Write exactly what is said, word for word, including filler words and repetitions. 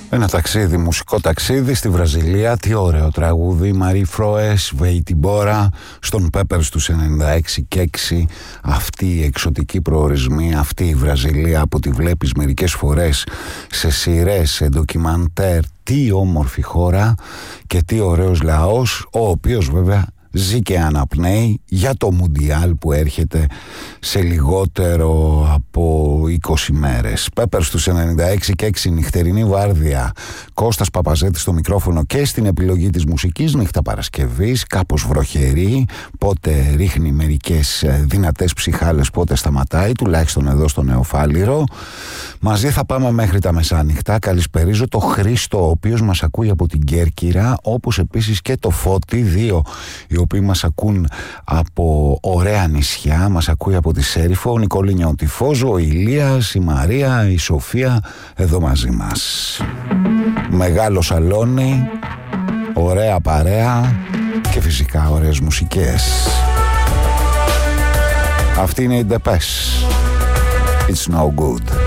Ένα ταξίδι, μουσικό ταξίδι στη Βραζιλία. Τι ωραίο τραγούδι. Μαρί Φροές, Βεϊτιμπόρα, στον Peppers τους ενενήντα έξι και έξι. Αυτή η εξωτική προορισμοί, αυτή η Βραζιλία που τη βλέπεις μερικές φορές σε σειρές, σε ντοκιμαντέρ. Τι όμορφη χώρα και τι ωραίος λαός, ο οποίος βέβαια ζει και αναπνέει για το Μουντιάλ που έρχεται σε λιγότερο από είκοσι μέρες. Peppers στους ενενήντα έξι και έξι, νυχτερινή βάρδια. Κώστας Παπαζέτης στο μικρόφωνο και στην επιλογή της μουσικής. Νύχτα Παρασκευής, κάπως βροχερή, πότε ρίχνει μερικές δυνατές ψυχάλες, πότε σταματάει, τουλάχιστον εδώ στο Νεοφάλιρο. Μαζί θα πάμε μέχρι τα μεσάνυχτα. Καλησπερίζω το Χρήστο, ο οποίος μας ακούει από την Κέρκυρα, όπως επίσης και το Φώτη, δύο οι οποίοι μας ακούν από ωραία νησιά, μας ακούει από τη Σέριφο, ο Νικολίνια ο Τυφώζο, ο Ηλίας, η Μαρία, η Σοφία, εδώ μαζί μας. Μεγάλο σαλόνι, ωραία παρέα και φυσικά ωραίες μουσικές. Αυτή είναι η Depeche. It's no good.